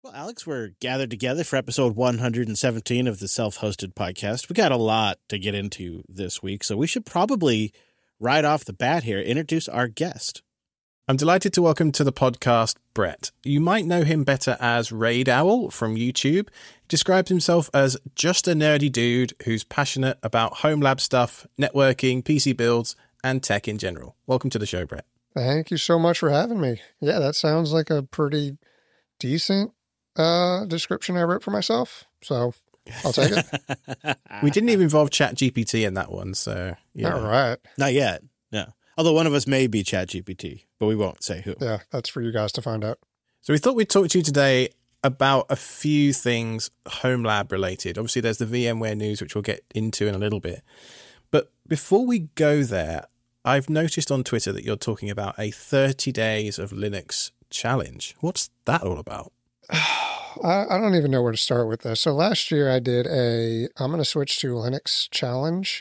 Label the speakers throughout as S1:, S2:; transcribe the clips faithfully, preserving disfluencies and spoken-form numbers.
S1: Well, Alex, we're gathered together for episode one hundred seventeen of the Self-Hosted Podcast. We got a lot to get into this week, so we should probably, right off the bat here, introduce our guest.
S2: I'm delighted to welcome to the podcast Brett. You might know him better as Raid Owl from YouTube. He describes himself as just a nerdy dude who's passionate about home lab stuff, networking, P C builds, and tech in general. Welcome to the show, Brett.
S3: Thank you so much for having me. Yeah, that sounds like a pretty decent uh, description I wrote for myself. So I'll take it.
S2: We didn't even involve ChatGPT in that one, so yeah.
S3: All right.
S1: Not yet. No. Although one of us may be ChatGPT, but we won't say who.
S3: Yeah, that's for you guys to find out.
S2: So we thought we'd talk to you today about a few things home lab related. Obviously, there's the VMware news, which we'll get into in a little bit. But before we go there, I've noticed on Twitter that you're talking about a thirty days of Linux challenge. What's that all about?
S3: I, I don't even know where to start with this. So last year I did a, I'm going to switch to Linux challenge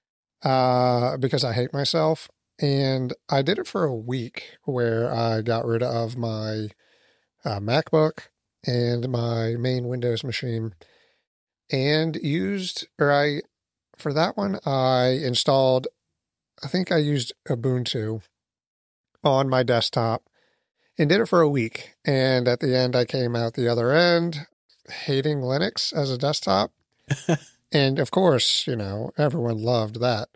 S3: uh, because I hate myself. And I did it for a week where I got rid of my uh, MacBook and my main Windows machine and used, or I, for that one, I installed, I think I used Ubuntu on my desktop and did it for a week. And at the end, I came out the other end hating Linux as a desktop. And of course, you know, everyone loved that.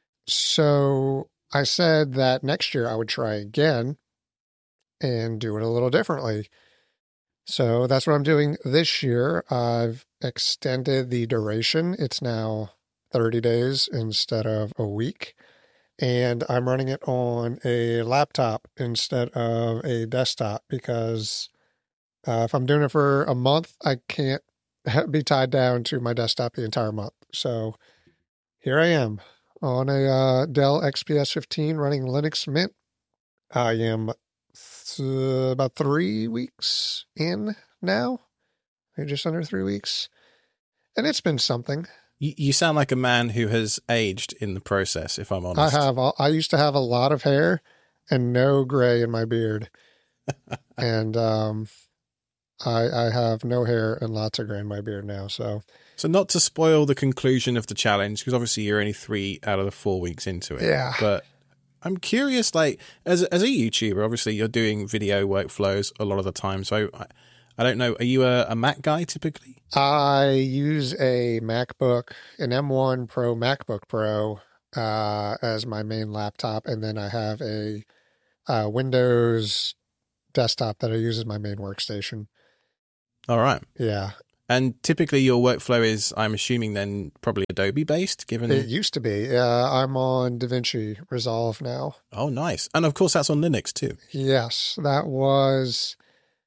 S3: So I said that next year I would try again and do it a little differently. So that's what I'm doing this year. I've extended the duration. It's now thirty days instead of a week. And I'm running it on a laptop instead of a desktop because uh, if I'm doing it for a month, I can't be tied down to my desktop the entire month. So here I am on a uh, Dell X P S fifteen running Linux Mint. I am th- about three weeks in now, maybe just under three weeks. And it's been something.
S2: You, you sound like a man who has aged in the process, if I'm honest.
S3: I have. I used to have a lot of hair and no gray in my beard. and um, I, I have no hair and lots of gray in my beard now. So,
S2: so not to spoil the conclusion of the challenge, because obviously you're only three out of the four weeks into it.
S3: Yeah.
S2: But I'm curious, like, as, as a YouTuber, obviously you're doing video workflows a lot of the time. So I, I don't know, are you a, a Mac guy typically?
S3: I use a MacBook, an M one Pro MacBook Pro uh, as my main laptop. And then I have a uh, Windows desktop that I use as my main workstation.
S2: All right.
S3: Yeah.
S2: And typically your workflow is, I'm assuming then, probably Adobe based, given...
S3: It used to be. Uh, I'm on DaVinci Resolve now.
S2: Oh, nice. And of course that's on Linux too.
S3: Yes, that was...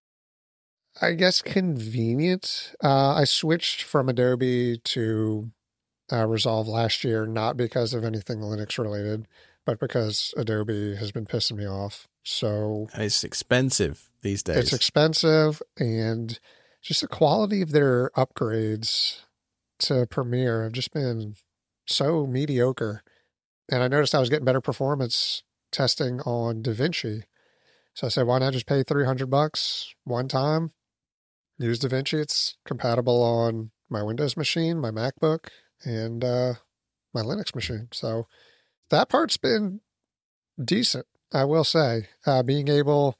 S3: I guess convenient. Uh, I switched from Adobe to uh, Resolve last year, not because of anything Linux related, but because Adobe has been pissing me off. So
S2: and it's expensive these days.
S3: It's expensive, and just the quality of their upgrades to Premiere have just been so mediocre. And I noticed I was getting better performance testing on DaVinci. So I said, why not just pay three hundred bucks one time? Use DaVinci. It's compatible on my Windows machine, my MacBook, and uh, my Linux machine. So that part's been decent, I will say. Uh, being able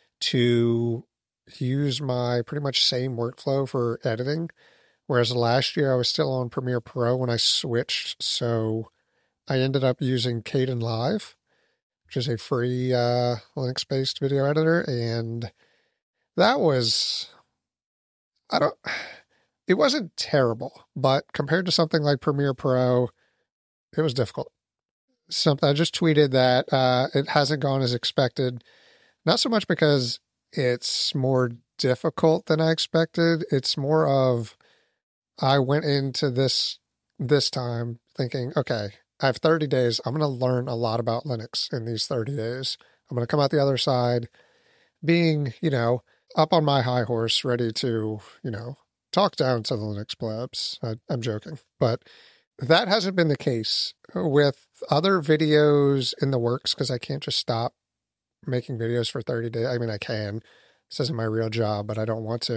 S3: to use my pretty much same workflow for editing, whereas last year I was still on Premiere Pro when I switched. So I ended up using Kdenlive, which is a free uh, Linux-based video editor, and that was... I don't, it wasn't terrible, but compared to something like Premiere Pro, it was difficult. Something I just tweeted that uh, it hasn't gone as expected, not so much because it's more difficult than I expected. It's more of, I went into this, this time thinking, okay, I have thirty days. I'm going to learn a lot about Linux in these thirty days. I'm going to come out the other side being, you know, up on my high horse, ready to, you know, talk down to the Linux plebs. I, I'm joking. But that hasn't been the case with other videos in the works, because I can't just stop making videos for thirty days. I mean, I can. This isn't my real job, but I don't want to.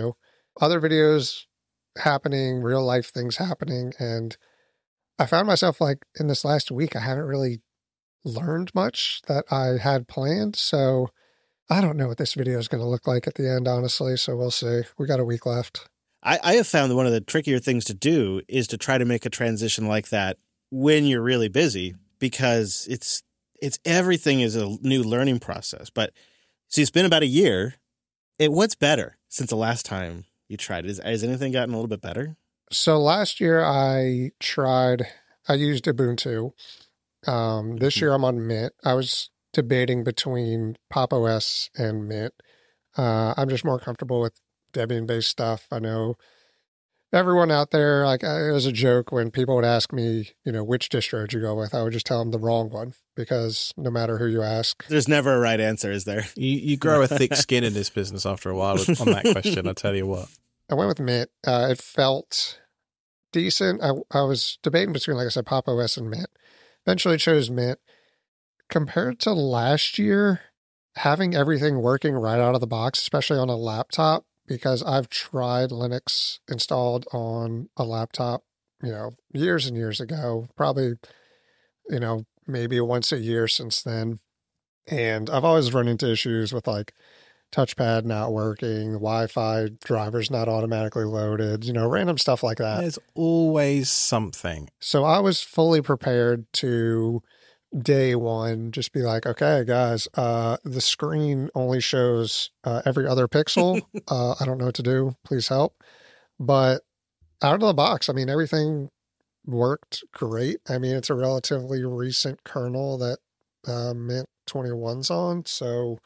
S3: other videos happening, real life things happening. And I found myself like in this last week, I haven't really learned much that I had planned. So I don't know what this video is going to look like at the end, honestly. So we'll see. We got a week left.
S1: I, I have found that one of the trickier things to do is to try to make a transition like that when you're really busy, because it's it's everything is a new learning process. But see, it's been about a year. It what's better since the last time you tried it? Is, has anything gotten a little bit better?
S3: So last year I tried, I used Ubuntu. Um, this
S1: Mm-hmm.
S3: year I'm on Mint. I was debating between Pop! O S and Mint. Uh, I'm just more comfortable with Debian-based stuff. I know everyone out there, like it was a joke when people would ask me, you know, which distro did you go with? I would just tell them the wrong one, because no matter who you ask.
S1: There's never a right answer, is there?
S2: You, you grow a thick skin in this business after a while on that question, I tell you what.
S3: I went with Mint. Uh, it felt decent. I, I was debating between, like I said, Pop! O S and Mint. Eventually chose Mint. Compared to last year, having everything working right out of the box, especially on a laptop, because I've tried Linux installed on a laptop, you know, years and years ago, probably, you know, maybe once a year since then. And I've always run into issues with like touchpad not working, Wi-Fi drivers not automatically loaded, you know, random stuff like that.
S2: There's always something.
S3: So I was fully prepared to day one just be like, okay, guys, uh, the screen only shows uh, every other pixel. uh, I don't know what to do. Please help. But out of the box, I mean, everything worked great. I mean, it's a relatively recent kernel that uh, Mint twenty-one's on. So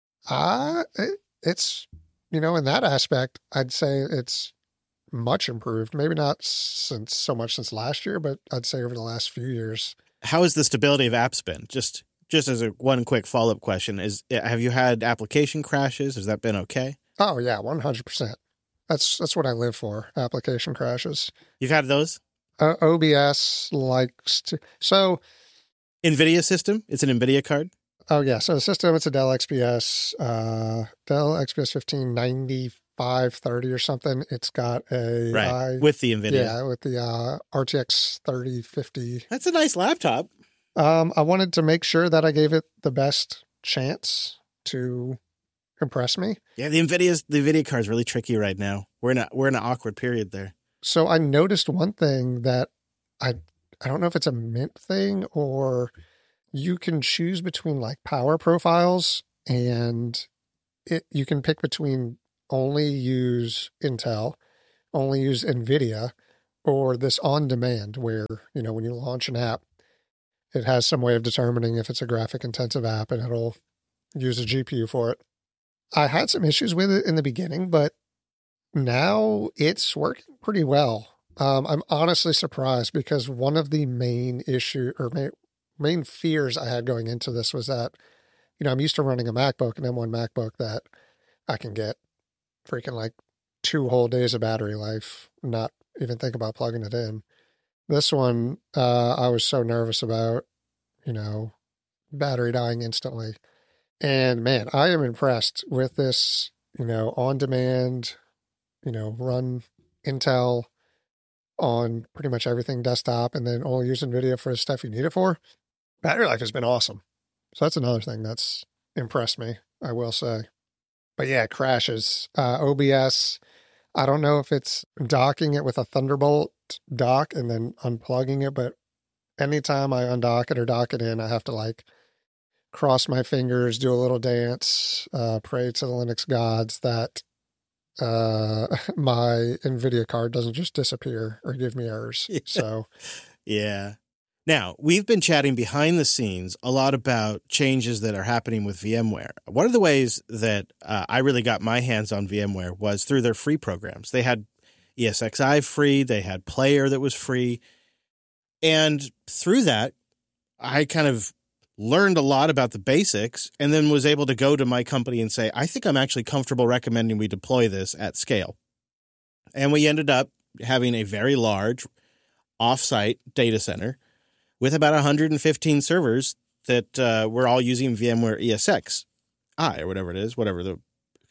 S3: uh, it, it's, you know, in that aspect, I'd say it's much improved. Maybe not since so much since last year, but I'd say over the last few years.
S1: How has the stability of apps been? Just just as a one quick follow-up question, is have you had application crashes? Has that been okay?
S3: Oh yeah, one hundred percent. That's that's what I live for, application crashes.
S1: You've had those?
S3: Uh, O B S likes to... So...
S1: NVIDIA system? It's an NVIDIA card?
S3: Oh yeah, so the system, it's a Dell X P S, uh, Dell X P S fifteen ninety-five thirty or something. It's got a...
S1: Right,
S3: I,
S1: with the NVIDIA.
S3: Yeah, with the uh, R T X thirty fifty.
S1: That's a nice laptop.
S3: Um, I wanted to make sure that I gave it the best chance to impress me.
S1: Yeah, the NVIDIA's the NVIDIA card's really tricky right now. We're in a we're in an awkward period there.
S3: So I noticed one thing that I I don't know if it's a Mint thing or you can choose between like power profiles, and it you can pick between only use Intel, only use NVIDIA, or this on demand where, you know, when you launch an app, it has some way of determining if it's a graphic intensive app and it'll use a G P U for it. I had some issues with it in the beginning, but now it's working pretty well. Um, I'm honestly surprised, because one of the main issue or main, main fears I had going into this was that, you know, I'm used to running a MacBook, an M one MacBook that I can get freaking like two whole days of battery life, not even think about plugging it in. This one, uh, I was so nervous about, you know, battery dying instantly. And man, I am impressed with this, you know, on demand, you know, run Intel on pretty much everything desktop and then only use NVIDIA for the stuff you need it for. Battery life has been awesome. So that's another thing that's impressed me, I will say. But yeah, crashes. Uh, O B S, I don't know if it's docking it with a Thunderbolt dock and then unplugging it, but anytime I undock it or dock it in, I have to like cross my fingers, do a little dance, uh, pray to the Linux gods that uh, my NVIDIA card doesn't just disappear or give me errors.
S1: Yeah.
S3: So,
S1: yeah. Now, we've been chatting behind the scenes a lot about changes that are happening with VMware. One of the ways that uh, I really got my hands on VMware was through their free programs. They had E S X i free, they had Player that was free. And through that, I kind of learned a lot about the basics and then was able to go to my company and say, I think I'm actually comfortable recommending we deploy this at scale. And we ended up having a very large offsite data center with about one hundred fifteen servers that uh, were all using VMware E S X i or whatever it is, whatever the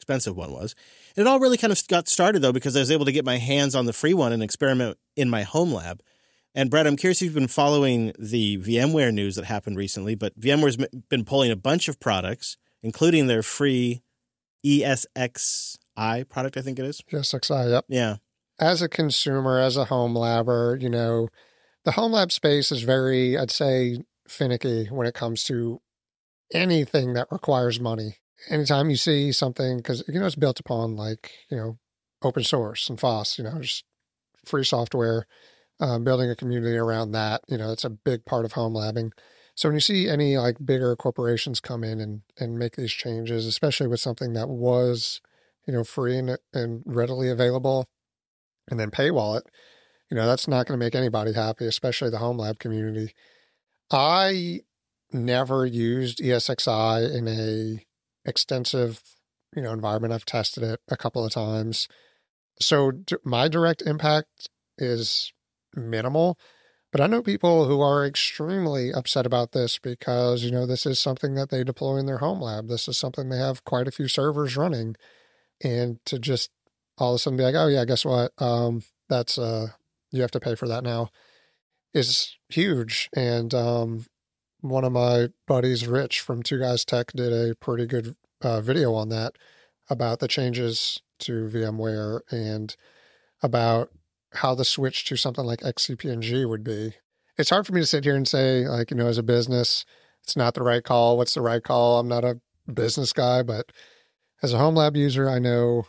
S1: expensive one was. And it all really kind of got started, though, because I was able to get my hands on the free one and experiment in my home lab. And Brett, I'm curious if you've been following the VMware news that happened recently, but VMware's been pulling a bunch of products, including their free E S X i product, I think it is.
S3: E S X i, yep.
S1: Yeah.
S3: As a consumer, as a home labber, you know, the home lab space is very, I'd say, finicky when it comes to anything that requires money. Anytime you see something, because, you know, it's built upon like, you know, open source and F O S, you know, just free software. Um, building a community around that, you know, it's a big part of home labbing. So when you see any like bigger corporations come in and, and make these changes, especially with something that was, you know, free and, and readily available, and then paywall it, you know, that's not going to make anybody happy, especially the home lab community. I never used E S X i in a extensive, you know, environment. I've tested it a couple of times. So d- my direct impact is minimal, but I know people who are extremely upset about this because, you know, this is something that they deploy in their home lab. This is something they have quite a few servers running, and to just all of a sudden be like, oh yeah, guess what? Um, that's, uh, you have to pay for that now is huge. And, um, one of my buddies, Rich from Two Guys Tech, did a pretty good uh, video on that about the changes to VMware and about how the switch to something like X C P N G would be. It's hard for me to sit here and say, like, you know, as a business, it's not the right call. What's the right call? I'm not a business guy, but as a home lab user, I know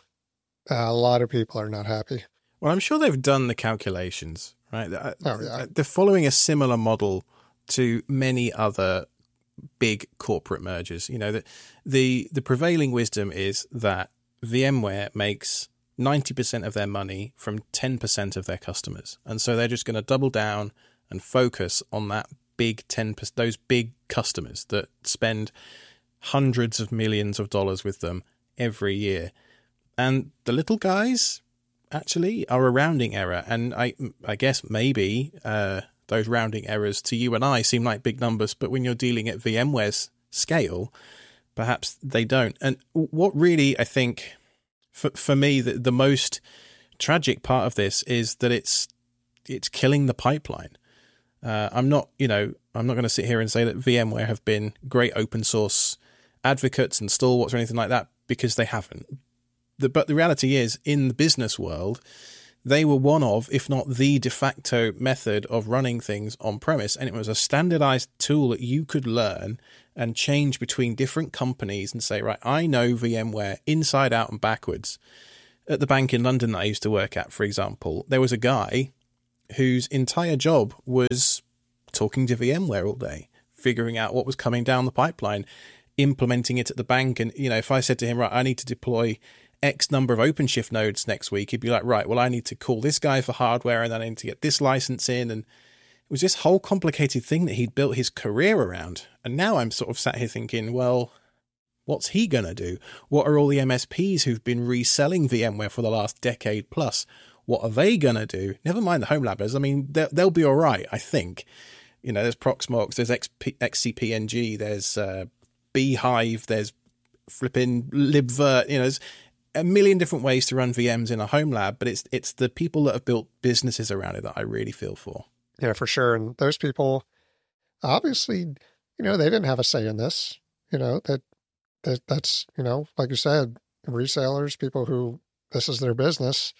S3: a lot of people are not happy.
S2: Well, I'm sure they've done the calculations, right?
S3: Oh, yeah.
S2: They're following a similar model to many other big corporate mergers. You know, the, the, the prevailing wisdom is that VMware makes ninety percent of their money from ten percent of their customers. And so they're just going to double down and focus on that big ten percent, those big customers that spend hundreds of millions of dollars with them every year. And the little guys actually are a rounding error. And I, I guess maybe uh, those rounding errors to you and I seem like big numbers, but when you're dealing at VMware's scale, perhaps they don't. And what really, I think, For for me, the, the most tragic part of this is that it's it's killing the pipeline. Uh, I'm not, you know, I'm not going to sit here and say that VMware have been great open source advocates and stalwarts or anything like that, because they haven't. The, but the reality is, in the business world, they were one of, if not the de facto method of running things on premise, and it was a standardized tool that you could learn and change between different companies and say, right, I know VMware inside out and backwards. At the bank in London that I used to work at, for example, there was a guy whose entire job was talking to VMware all day, figuring out what was coming down the pipeline, implementing it at the bank. And, you know, if I said to him, right, I need to deploy X number of OpenShift nodes next week, he'd be like, right, well, I need to call this guy for hardware and then I need to get this license in. And it was this whole complicated thing that he'd built his career around. And now I'm sort of sat here thinking, well, what's he going to do? What are all the M S Ps who've been reselling VMware for the last decade plus? What are they going to do? Never mind the home labbers. I mean, they'll, they'll be all right, I think. You know, there's Proxmox, there's X C P N G, there's uh, Beehive, there's flipping libvirt. You know, there's a million different ways to run V Ms in a home lab, but it's it's the people that have built businesses around it that I really feel for.
S3: Yeah, for sure. And those people, obviously, you know, they didn't have a say in this. You know, that, that that's, you know, like you said, resellers, people who this is their business.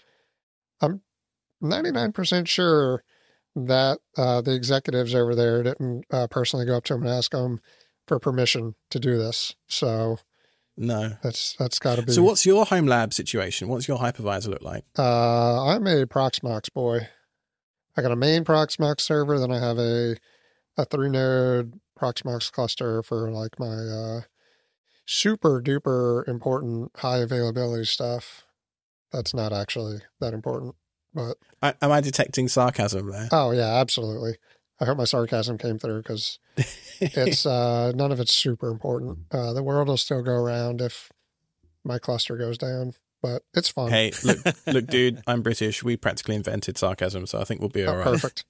S3: I'm ninety-nine percent sure that uh, the executives over there didn't uh, personally go up to them and ask them for permission to do this. So
S2: no,
S3: that's that's got to be.
S2: So what's your home lab situation? What's your hypervisor look like?
S3: Uh, I'm a Proxmox boy. I got a main Proxmox server, then I have a a three node Proxmox cluster for like my uh, super duper important high availability stuff. That's not actually that important, but
S2: I, am I detecting sarcasm there?
S3: Oh yeah, absolutely. I hope my sarcasm came through because it's uh, none of it's super important. Uh, the world will still go around if my cluster goes down, but it's fun.
S2: Hey, look, look, dude, I'm British. We practically invented sarcasm, so I think we'll be all
S3: oh,
S2: right.
S3: Perfect.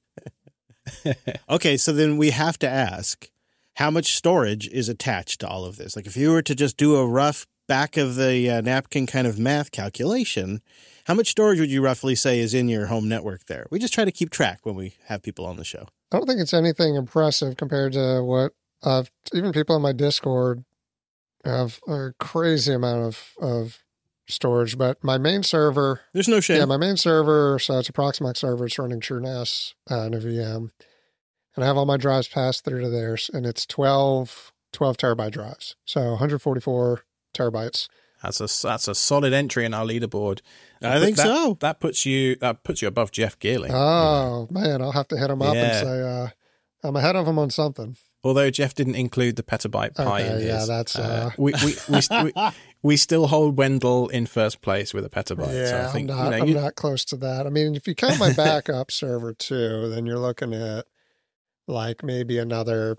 S1: Okay, so then we have to ask, how much storage is attached to all of this? Like if you were to just do a rough back of the uh, napkin kind of math calculation, how much storage would you roughly say is in your home network there? We just try to keep track when we have people on the show.
S3: I don't think it's anything impressive compared to what I've, even people in my Discord have a crazy amount of, of storage, but my main server,
S1: there's no shame.
S3: Yeah, my main server, so it's a Proxmox server. It's running TrueNAS uh, in a V M, and I have all my drives passed through to theirs, and it's twelve, twelve terabyte drives, so one hundred forty-four terabytes.
S2: That's a that's a solid entry in our leaderboard.
S1: I think
S2: that,
S1: so.
S2: That puts you that puts you above Jeff Geerling.
S3: Oh you know? Man, I'll have to hit him up
S2: yeah.
S3: and say uh, I'm ahead of him on something.
S2: Although Jeff didn't include the petabyte pi
S3: okay,
S2: in his.
S3: Yeah, that's uh...
S2: uh, we, we, we, we we still hold Wendell in first place with a petabyte.
S3: Yeah,
S2: so I think,
S3: I'm, not,
S2: you know,
S3: I'm
S2: you...
S3: not close to that. I mean, if you count my backup server too, then you're looking at like maybe another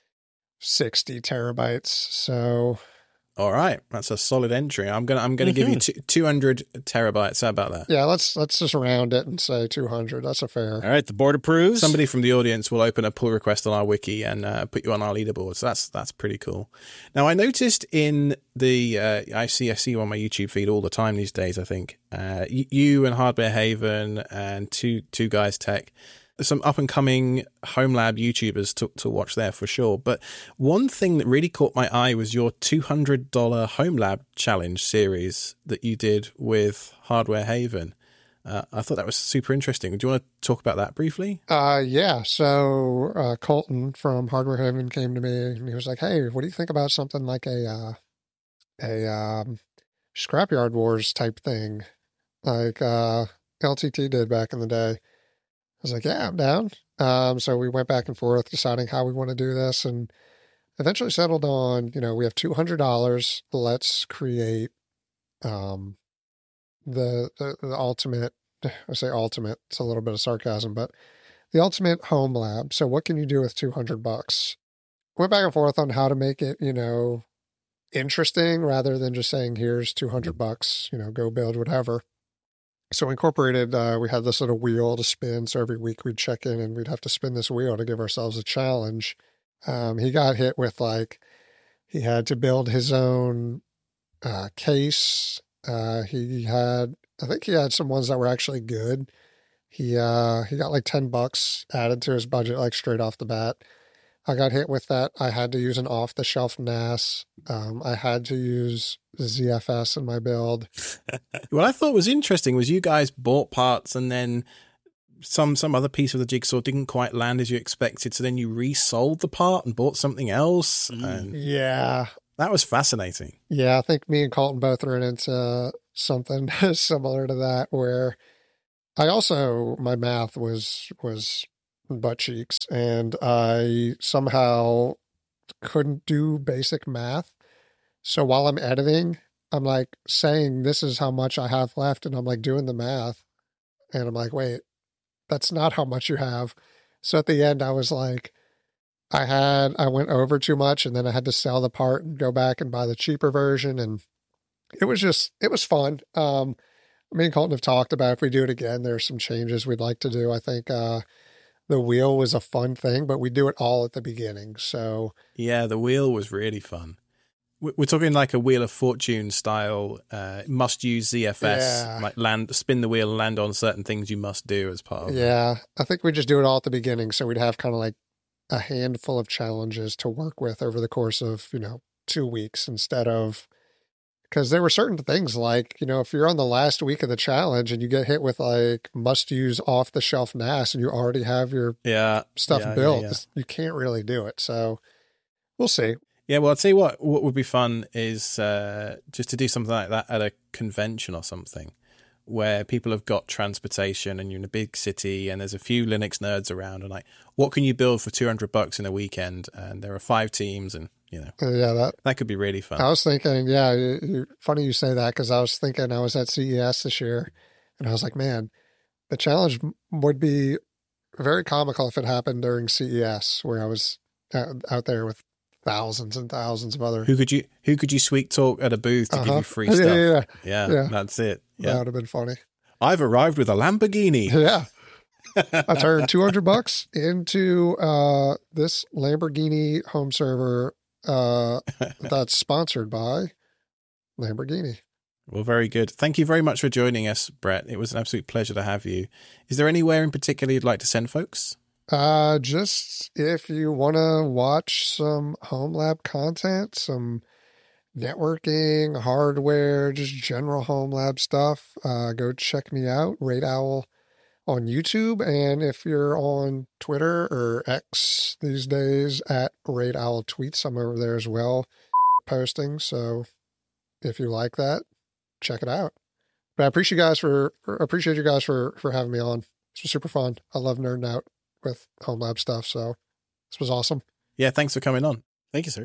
S3: sixty terabytes. So.
S2: All right, that's a solid entry. I'm gonna I'm gonna mm-hmm. give you two hundred terabytes. How about that?
S3: Yeah, let's let's just round it and say two hundred. That's a fair.
S1: All right, the board approves.
S2: Somebody from the audience will open a pull request on our wiki and uh, put you on our leaderboard. So that's that's pretty cool. Now, I noticed in the uh, I see I see you on my YouTube feed all the time these days. I think uh, you and Hardware Haven and two two guys tech. Some up-and-coming home lab YouTubers to, to watch there for sure. But one thing that really caught my eye was your two hundred dollars home lab challenge series that you did with Hardware Haven. Uh, I thought that was super interesting. Do you want to talk about that briefly?
S3: Uh, yeah. So uh, Colton from Hardware Haven came to me and he was like, hey, what do you think about something like a, uh, a um, Scrapyard Wars type thing like uh, L T T did back in the day? I was like, yeah, I'm down. Um, so we went back and forth deciding how we want to do this and eventually settled on, you know, we have two hundred dollars. Let's create um, the, the, the ultimate, I say ultimate, it's a little bit of sarcasm, but the ultimate home lab. So what can you do with two hundred bucks? Went back and forth on how to make it, you know, interesting rather than just saying, here's two hundred bucks, you know, go build whatever. So we incorporated, uh, we had this little wheel to spin. So every week we'd check in and we'd have to spin this wheel to give ourselves a challenge. Um, he got hit with like, he had to build his own uh, case. Uh, he had, I think he had some ones that were actually good. He, uh, he got like ten bucks added to his budget, like straight off the bat. I got hit with that. I had to use an off the shelf N A S. Um, I had to use Z F S in my build.
S2: What I thought was interesting was you guys bought parts and then some some other piece of the jigsaw didn't quite land as you expected. So then you resold the part and bought something else.
S3: Mm.
S2: And
S3: yeah.
S2: That was fascinating.
S3: Yeah, I think me and Colton both ran into something similar to that where I also, my math was was butt cheeks and I somehow couldn't do basic math. So while I'm editing, I'm like saying this is how much I have left and I'm like doing the math and I'm like, wait, that's not how much you have. So at the end I was like, I had, I went over too much and then I had to sell the part and go back and buy the cheaper version. And it was just, it was fun. Um, me and Colton have talked about if we do it again, there's some changes we'd like to do. I think, uh, the wheel was a fun thing, but we do it all at the beginning. So
S2: yeah, the wheel was really fun. We're talking like a Wheel of Fortune style, uh, must use Z F S,
S3: yeah.
S2: like land, spin the wheel and land on certain things you must do as part of
S3: yeah, it. I think we just do it all at the beginning. So we'd have kind of like a handful of challenges to work with over the course of, you know, two weeks instead of, because there were certain things like, you know, if you're on the last week of the challenge and you get hit with like must use off the shelf N A S and you already have your
S2: yeah,
S3: stuff
S2: yeah,
S3: built,
S2: yeah, yeah.
S3: you can't really do it. So we'll see.
S2: Yeah, well, I'll tell you what, what would be fun is uh, just to do something like that at a convention or something where people have got transportation and you're in a big city and there's a few Linux nerds around and like, what can you build for two hundred bucks in a weekend? And there are five teams and, you know,
S3: uh, yeah, that,
S2: that could be really fun.
S3: I was thinking, yeah, you, you, funny you say that because I was thinking I was at C E S this year and I was like, man, the challenge would be very comical if it happened during C E S where I was out, out there with thousands and thousands of other.
S2: Who could you who could you sweet talk at a booth to
S3: uh-huh.
S2: give you free
S3: yeah,
S2: stuff?
S3: Yeah, yeah.
S2: Yeah,
S3: yeah,
S2: that's it. Yeah.
S3: That would have been funny.
S2: I've arrived with a Lamborghini.
S3: Yeah. I turned two hundred bucks into uh, this Lamborghini home server uh, that's sponsored by Lamborghini.
S2: Well, very good. Thank you very much for joining us, Brett. It was an absolute pleasure to have you. Is there anywhere in particular you'd like to send folks?
S3: Uh, just if you want to watch some home lab content, some networking, hardware, just general home lab stuff, uh, go check me out, Raid Owl on YouTube. And if you're on Twitter or X these days, at Raid Owl Tweets, I'm over there as well posting. So if you like that, check it out. But I appreciate you guys for, for appreciate you guys for, for having me on. This was super fun. I love nerding out with home lab stuff. So this was awesome.
S2: Yeah. Thanks for coming on.
S1: Thank you, sir.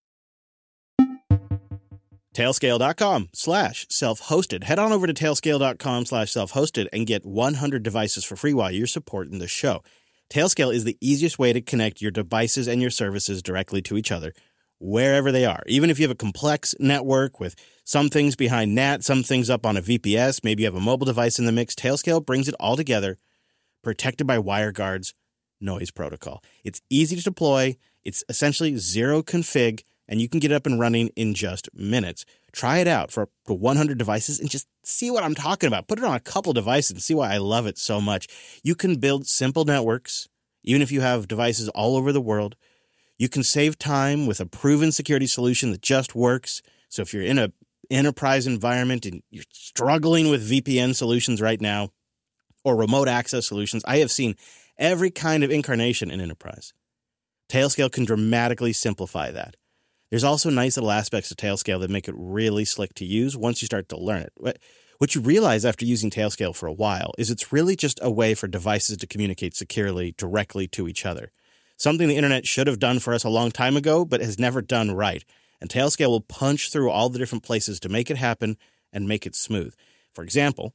S1: Tailscale.com slash self-hosted. Head on over to tailscale.com slash self-hosted and get one hundred devices for free while you're supporting the show. Tailscale is the easiest way to connect your devices and your services directly to each other, wherever they are. Even if you have a complex network with some things behind N A T, some things up on a V P S, maybe you have a mobile device in the mix, Tailscale brings it all together, protected by WireGuard's noise protocol. It's easy to deploy. It's essentially zero config, and you can get up and running in just minutes. Try it out for one hundred devices and just see what I'm talking about. Put it on a couple devices and see why I love it so much. You can build simple networks, even if you have devices all over the world. You can save time with a proven security solution that just works. So if you're in an enterprise environment and you're struggling with V P N solutions right now or remote access solutions, I have seen every kind of incarnation in enterprise. Tailscale can dramatically simplify that. There's also nice little aspects of Tailscale that make it really slick to use once you start to learn it. What you realize after using Tailscale for a while is it's really just a way for devices to communicate securely directly to each other. Something the internet should have done for us a long time ago, but has never done right. And Tailscale will punch through all the different places to make it happen and make it smooth. For example,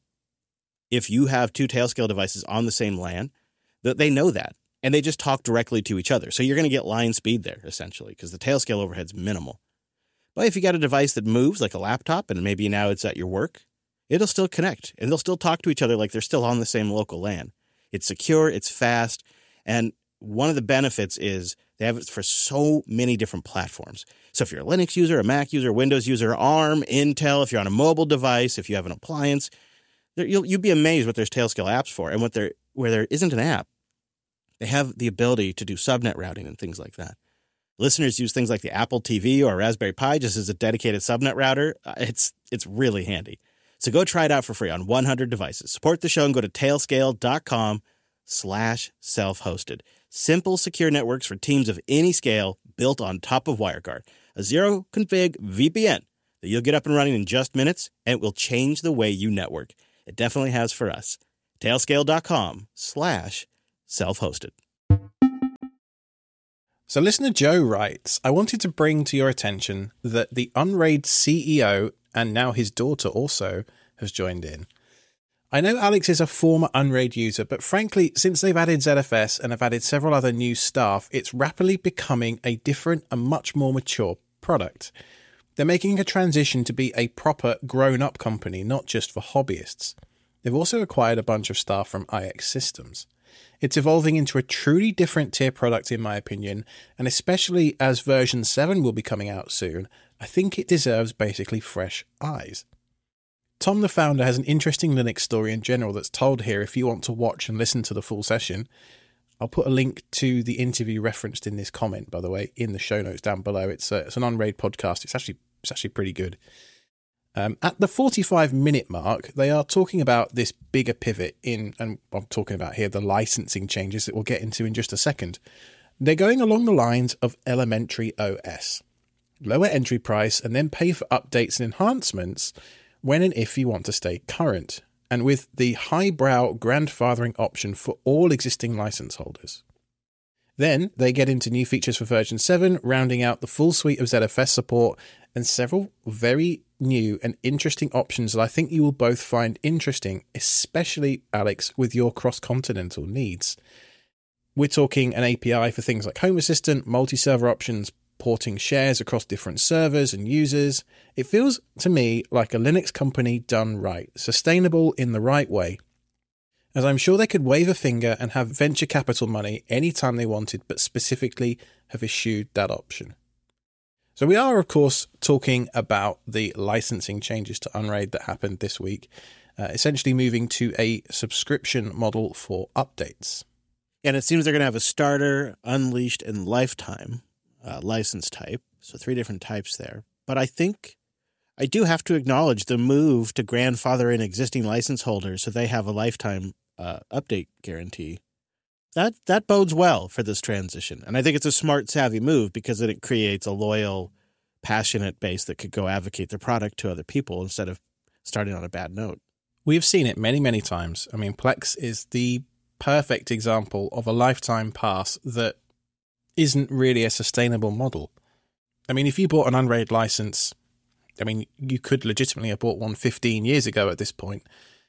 S1: if you have two Tailscale devices on the same LAN, they know that. And they just talk directly to each other. So you're going to get line speed there, essentially, because the Tailscale overhead's minimal. But if you got a device that moves, like a laptop, and maybe now it's at your work, it'll still connect. And they'll still talk to each other like they're still on the same local LAN. It's secure, it's fast, and one of the benefits is they have it for so many different platforms. So if you're a Linux user, a Mac user, Windows user, ARM, Intel, if you're on a mobile device, if you have an appliance, you'll, you'll be amazed what there's Tailscale apps for. And what there, where there isn't an app, they have the ability to do subnet routing and things like that. Listeners use things like the Apple T V or Raspberry Pi just as a dedicated subnet router. It's it's really handy. So go try it out for free on one hundred devices. Support the show and go to tailscale.com slash self-hosted. Simple, secure networks for teams of any scale built on top of WireGuard. A zero-config V P N that you'll get up and running in just minutes, and it will change the way you network. It definitely has for us. Tailscale.com slash self-hosted.
S2: So listener Joe writes, I wanted to bring to your attention that the Unraid C E O, and now his daughter also, has joined in. I know Alex is a former Unraid user, but frankly, since they've added Z F S and have added several other new staff, it's rapidly becoming a different and much more mature product. They're making a transition to be a proper grown-up company, not just for hobbyists. They've also acquired a bunch of staff from I X Systems. It's evolving into a truly different tier product in my opinion, and especially as version seven will be coming out soon, I think it deserves basically fresh eyes. Tom the founder has an interesting Linux story in general that's told here if you want to watch and listen to the full session. I'll put a link to the interview referenced in this comment, by the way, in the show notes down below. It's, a, it's an Unraid podcast. It's actually it's actually pretty good. Um, at the forty-five minute mark, they are talking about this bigger pivot in, and I'm talking about here the licensing changes that we'll get into in just a second. They're going along the lines of Elementary O S. Lower entry price and then pay for updates and enhancements when and if you want to stay current, and with the highbrow grandfathering option for all existing license holders. Then they get into new features for version seven, rounding out the full suite of Z F S support and several very new and interesting options that I think you will both find interesting, especially, Alex, with your cross-continental needs. We're talking an A P I for things like Home Assistant, multi-server options, porting shares across different servers and users. It feels to me like a Linux company done right, sustainable in the right way. As I'm sure they could wave a finger and have venture capital money anytime they wanted, but specifically have eschewed that option. So we are, of course, talking about the licensing changes to Unraid that happened this week, uh, essentially moving to a subscription model for updates.
S1: And it seems they're going to have a starter, unleashed, and lifetime uh, license type. So three different types there. But I think I do have to acknowledge the move to grandfather in existing license holders so they have a lifetime uh, update guarantee. That that bodes well for this transition. And I think it's a smart, savvy move because then it creates a loyal, passionate base that could go advocate their product to other people instead of starting on a bad note.
S2: We've seen it many, many times. I mean, Plex is the perfect example of a lifetime pass that isn't really a sustainable model. I mean, if you bought an Unraid license, I mean, you could legitimately have bought one fifteen years ago at this point.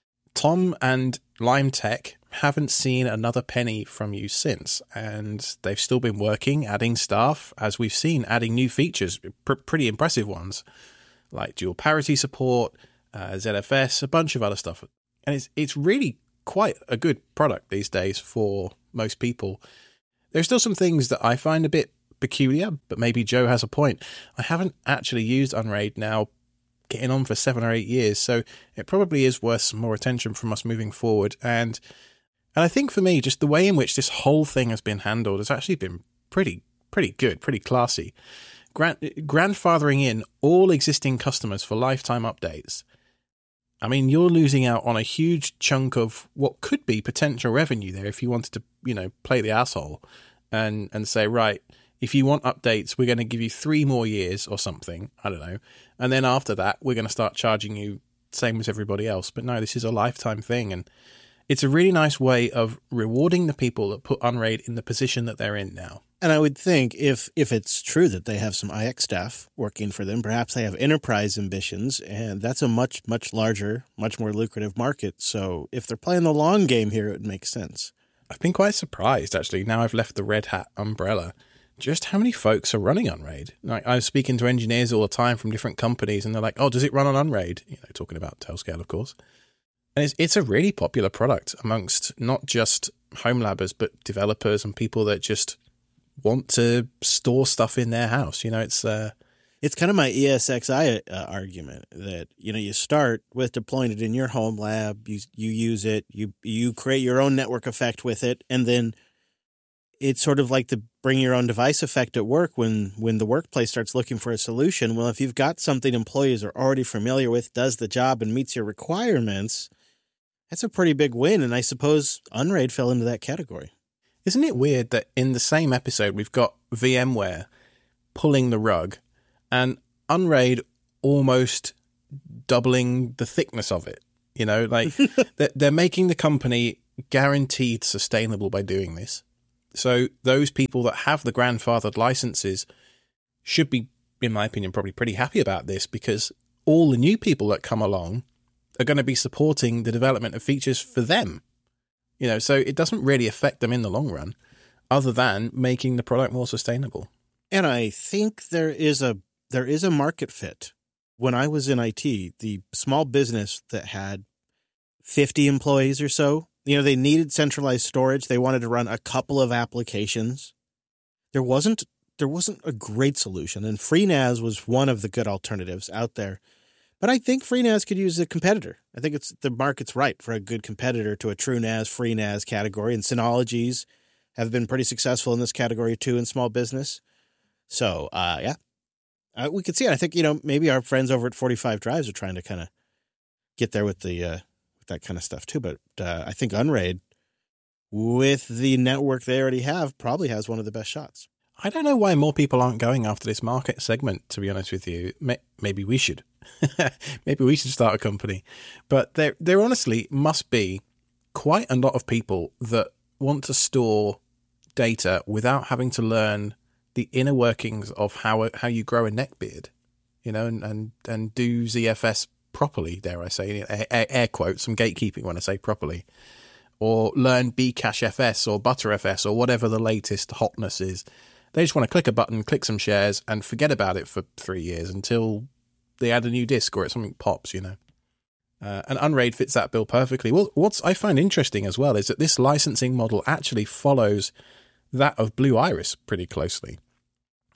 S2: Tom and Lime Tech haven't seen another penny from you since, and they've still been working, adding staff, as we've seen, adding new features, pr- pretty impressive ones, like dual parity support, uh, Z F S, a bunch of other stuff. And it's it's really quite a good product these days for most people. There's still some things that I find a bit peculiar, but maybe Joe has a point. I haven't actually used Unraid now getting on for seven or eight years, so it probably is worth some more attention from us moving forward. And and I think for me, just the way in which this whole thing has been handled has actually been pretty pretty good, pretty classy. Grand, grandfathering in all existing customers for lifetime updates. I mean, you're losing out on a huge chunk of what could be potential revenue there if you wanted to, you know, play the asshole and and say, right, if you want updates, we're going to give you three more years or something. I don't know. And then after that, we're going to start charging you same as everybody else. But no, this is a lifetime thing. And it's a really nice way of rewarding the people that put Unraid in the position that they're in now.
S1: And I would think if if it's true that they have some I X staff working for them, perhaps they have enterprise ambitions, and that's a much, much larger, much more lucrative market. So if they're playing the long game here, it would make sense.
S2: I've been quite surprised, actually, now I've left the Red Hat umbrella, just how many folks are running Unraid. Like, I was speaking to engineers all the time from different companies, and they're like, oh, does it run on Unraid? You know, talking about Tailscale, of course. And it's, it's a really popular product amongst not just home labbers, but developers and people that just want to store stuff in their house. You know, it's uh,
S1: it's kind of my E S X i uh, argument that, you know, you start with deploying it in your home lab, you you use it, you you create your own network effect with it, and then it's sort of like the bring your own device effect at work when, when the workplace starts looking for a solution. Well, if you've got something employees are already familiar with, does the job, and meets your requirements, that's a pretty big win. And I suppose Unraid fell into that category.
S2: Isn't it weird that in the same episode, we've got VMware pulling the rug and Unraid almost doubling the thickness of it? You know, like they're, they're making the company guaranteed sustainable by doing this. So those people that have the grandfathered licenses should be, in my opinion, probably pretty happy about this, because all the new people that come along are going to be supporting the development of features for them. You know, so it doesn't really affect them in the long run, other than making the product more sustainable.
S1: And I think there is a there is a market fit. When I was in I T, the small business that had fifty employees or so, you know, they needed centralized storage. They wanted to run a couple of applications. There wasn't there wasn't a great solution, and FreeNAS was one of the good alternatives out there. But I think FreeNAS could use a competitor. I think it's the market's right for a good competitor to a TrueNAS, FreeNAS category, and Synologies have been pretty successful in this category too in small business. So, uh, yeah, uh, we could see it. I think, you know, maybe our friends over at forty-five Drives are trying to kind of get there with the uh, with that kind of stuff too. But uh, I think Unraid, with the network they already have, probably has one of the best shots.
S2: I don't know why more people aren't going after this market segment, to be honest with you. Maybe we should. Maybe we should start a company. But there there honestly must be quite a lot of people that want to store data without having to learn the inner workings of how how you grow a neckbeard, you know, and, and, and do Z F S properly, dare I say, air, air quotes, some gatekeeping when I say properly, or learn Bcache F S or Btrfs or whatever the latest hotness is. They just want to click a button, click some shares, and forget about it for three years until they add a new disk or something pops, you know. Uh, and Unraid fits that bill perfectly. Well, what's I find interesting as well is that this licensing model actually follows that of Blue Iris pretty closely.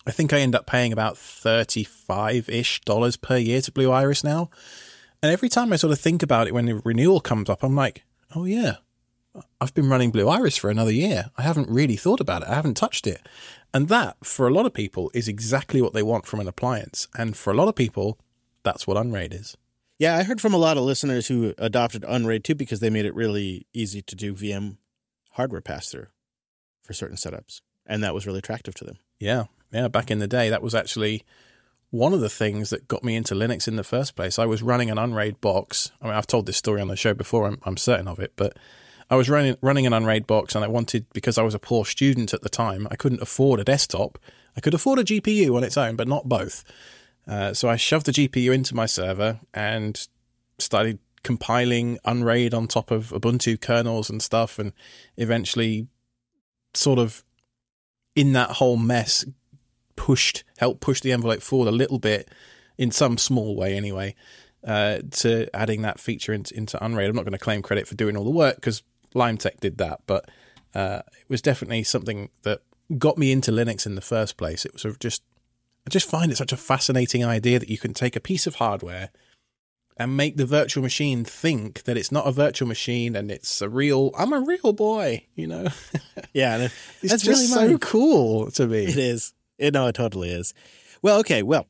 S2: I think I end up paying about thirty-five-ish dollars per year to Blue Iris now. And every time I sort of think about it when the renewal comes up, I'm like, oh yeah, I've been running Blue Iris for another year. I haven't really thought about it. I haven't touched it. And that, for a lot of people, is exactly what they want from an appliance. And for a lot of people, that's what Unraid is.
S1: Yeah, I heard from a lot of listeners who adopted Unraid too because they made it really easy to do V M hardware pass-through for certain setups. And that was really attractive to them.
S2: Yeah. Yeah, back in the day, that was actually one of the things that got me into Linux in the first place. I was running an Unraid box. I mean, I've told this story on the show before, I'm, I'm certain of it, but I was running running an Unraid box, and I wanted, because I was a poor student at the time, I couldn't afford a desktop. I could afford a G P U on its own, but not both. Uh, so I shoved the G P U into my server and started compiling Unraid on top of Ubuntu kernels and stuff, and eventually sort of in that whole mess pushed, helped push the envelope forward a little bit, in some small way anyway, uh, to adding that feature into, into Unraid. I'm not going to claim credit for doing all the work because LimeTech did that, but uh, it was definitely something that got me into Linux in the first place. It was sort of just, I just find it such a fascinating idea that you can take a piece of hardware and make the virtual machine think that it's not a virtual machine and it's a real, I'm a real boy, you know?
S1: Yeah, and
S2: it's
S1: that's
S2: just
S1: really
S2: so
S1: mine.
S2: cool to me.
S1: It is. It, no, it totally is. Well, okay, well,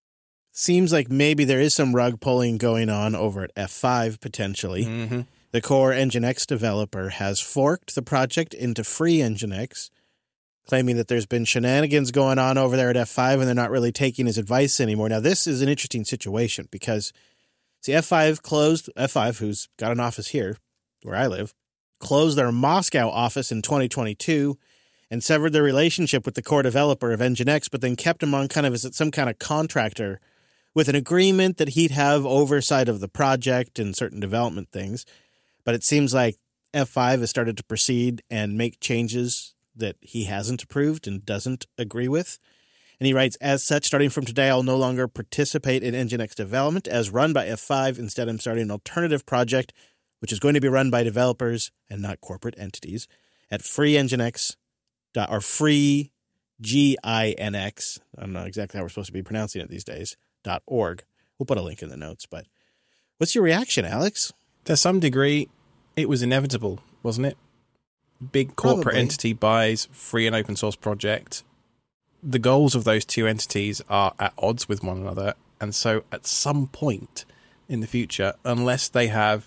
S1: seems like maybe there is some rug pulling going on over at F five, potentially.
S2: Mm-hmm.
S1: The core Nginx developer has forked the project into free Nginx, claiming that there's been shenanigans going on over there at F five and they're not really taking his advice anymore. Now, this is an interesting situation because, see, F five closed, F five, who's got an office here where I live, closed their Moscow office in twenty twenty-two and severed their relationship with the core developer of Nginx, but then kept him on kind of as some kind of contractor with an agreement that he'd have oversight of the project and certain development things. But it seems like F five has started to proceed and make changes that he hasn't approved and doesn't agree with. And he writes, as such, starting from today, I'll no longer participate in Nginx development as run by F five. Instead, I'm starting an alternative project, which is going to be run by developers and not corporate entities at free Nginx, or free G I N X. I don't know exactly how we're supposed to be pronouncing it these days, dot org. We'll put a link in the notes, but what's your reaction, Alex?
S2: To some degree, it was inevitable, wasn't it? Big corporate
S1: Probably.
S2: entity buys free and open source project. The goals of those two entities are at odds with one another. And so at some point in the future, unless they have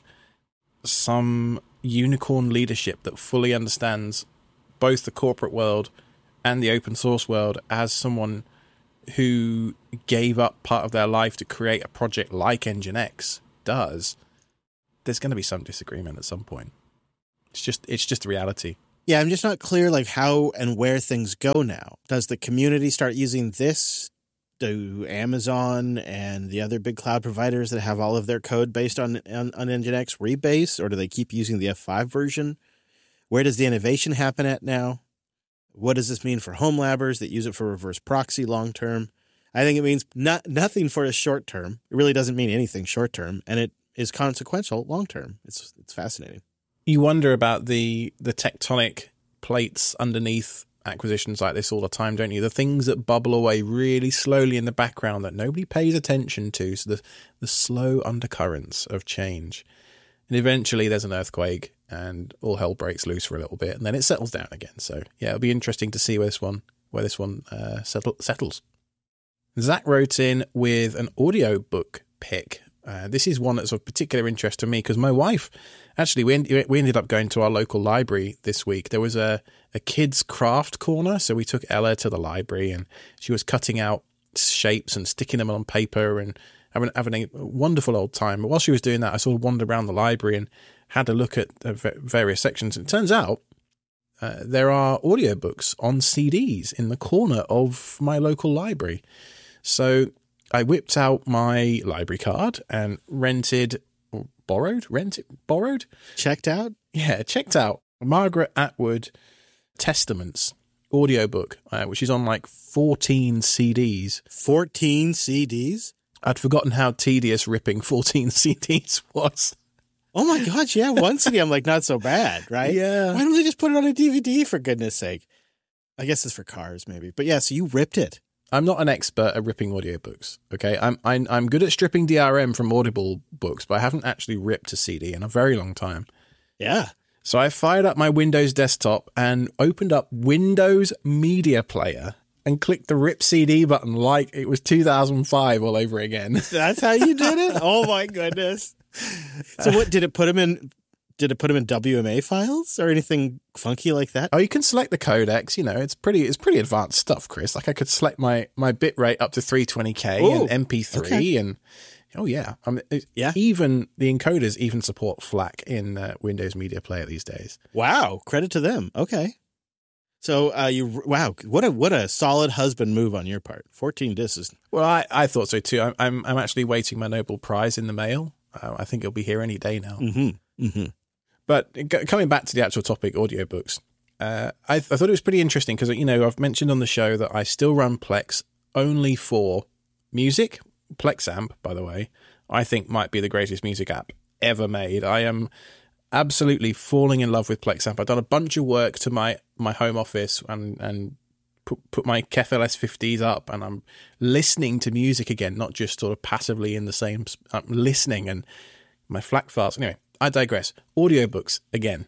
S2: some unicorn leadership that fully understands both the corporate world and the open source world as someone who gave up part of their life to create a project like Nginx does, there's going to be some disagreement at some point. It's just it's just the reality.
S1: Yeah, I'm just not clear like how and where things go now. Does the community start using this? Do Amazon and the other big cloud providers that have all of their code based on, on, on Nginx rebase, or do they keep using the F five version? Where does the innovation happen at now? What does this mean for home labbers that use it for reverse proxy long term? I think it means not nothing for a short term. It really doesn't mean anything short term, and it is consequential long term. It's it's fascinating.
S2: You wonder about the the tectonic plates underneath acquisitions like this all the time, don't you? The things that bubble away really slowly in the background that nobody pays attention to. So the the slow undercurrents of change. And eventually there's an earthquake and all hell breaks loose for a little bit and then it settles down again. So yeah, it'll be interesting to see where this one where this one uh, settle, settles. Zach wrote in with an audiobook pick. Uh, this is one that's of particular interest to me because my wife, actually, we, en- we ended up going to our local library this week. There was a, a kids' craft corner, so we took Ella to the library and she was cutting out shapes and sticking them on paper and having, having a wonderful old time. But while she was doing that, I sort of wandered around the library and had a look at uh, various sections. And it turns out uh, there are audiobooks on C Ds in the corner of my local library. So I whipped out my library card and rented, or borrowed, rented, borrowed?
S1: Checked out?
S2: Yeah, checked out Margaret Atwood Testaments audiobook, uh, which is on like fourteen C Ds.
S1: fourteen C Ds?
S2: I'd forgotten how tedious ripping fourteen C Ds was.
S1: Oh my gosh, yeah, one C D I'm like, not so bad, right?
S2: Yeah.
S1: Why don't they just put it on a D V D, for goodness sake? I guess it's for cars, maybe. But yeah, so you ripped it.
S2: I'm not an expert at ripping audiobooks. Okay, I'm I'm I'm good at stripping D R M from Audible books, but I haven't actually ripped a C D in a very long time.
S1: Yeah.
S2: So I fired up my Windows desktop and opened up Windows Media Player and clicked the rip C D button like it was two thousand five all over again.
S1: That's how you did it? Oh my goodness. So what did it put him in? Did it put him in W M A files or anything funky like that?
S2: Oh, you can select the codecs. You know, it's pretty it's pretty advanced stuff, Chris. Like I could select my, my bit rate up to three twenty K
S1: Ooh,
S2: and M P three
S1: okay.
S2: and oh yeah, I mean, it,
S1: Yeah.
S2: Even the encoders even support FLAC in uh, Windows Media Player these days.
S1: Wow, credit to them. Okay. So uh, you wow, what a what a solid husband move on your part. fourteen discs is
S2: Well, I, I thought so too. I'm I'm, I'm actually waiting my Nobel Prize in the mail. Uh, I think it'll be here any day now.
S1: mm-hmm, mm-hmm.
S2: But g- coming back to the actual topic, audiobooks, uh, I, th- I thought it was pretty interesting because, you know, I've mentioned on the show that I still run Plex only for music. Plexamp, by the way, I think might be the greatest music app ever made. I am absolutely falling in love with Plexamp. I've done a bunch of work to my, my home office and, and put, put my K F L S fifties up, and I'm listening to music again, not just sort of passively in the same, I'm listening and my FLAC files. Anyway, I digress. Audiobooks again.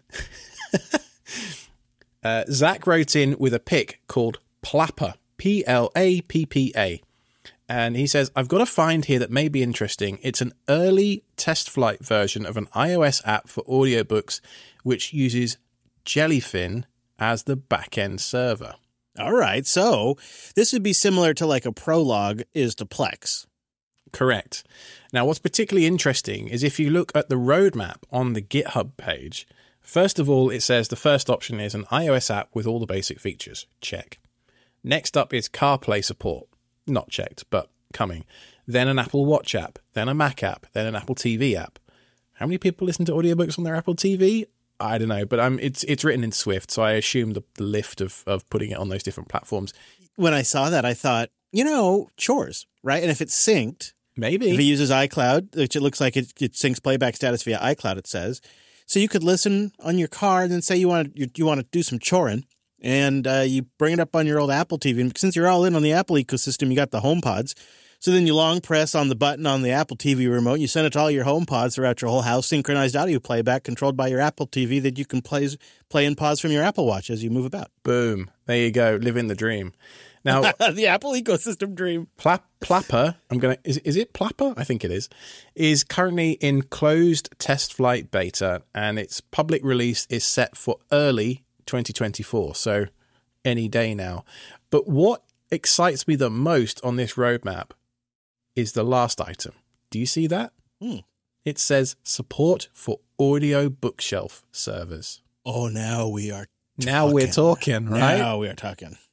S2: uh, Zach wrote in with a pick called Plappa, P L A P P A. And he says, I've got a find here that may be interesting. It's an early test flight version of an iOS app for audiobooks, which uses Jellyfin as the back-end server.
S1: All right. So this would be similar to like a Prologue is to Plex.
S2: Correct. Now, what's particularly interesting is if you look at the roadmap on the GitHub page, first of all, it says the first option is an iOS app with all the basic features. Check. Next up is CarPlay support. Not checked, but coming. Then an Apple Watch app, then a Mac app, then an Apple T V app. How many people listen to audiobooks on their Apple T V? I don't know, but um, it's it's written in Swift, so I assume the, the lift of, of putting it on those different platforms.
S1: When I saw that, I thought, you know, chores, right? And if it's synced,
S2: Maybe.
S1: if it uses iCloud, which it looks like it, it syncs playback status via iCloud, it says. So you could listen on your car and then say you want to, you, you want to do some choring, and uh, you bring it up on your old Apple T V. And since you're all in on the Apple ecosystem, you got the HomePods. So then you long press on the button on the Apple T V remote. You send it to all your HomePods throughout your whole house, synchronized audio playback controlled by your Apple T V that you can play, play and pause from your Apple Watch as you move about.
S2: Boom. There you go. Living the dream. Now,
S1: the Apple ecosystem dream.
S2: Pla- Plappa, I'm gonna is is it Plappa? I think it is. Is currently in closed test flight beta, and its public release is set for early twenty twenty-four, so any day now. But what excites me the most on this roadmap is the last item. Do you see that?
S1: Hmm.
S2: It says support for audio bookshelf servers.
S1: Oh, now we are.
S2: Now we're talking, right?
S1: Now we are talking.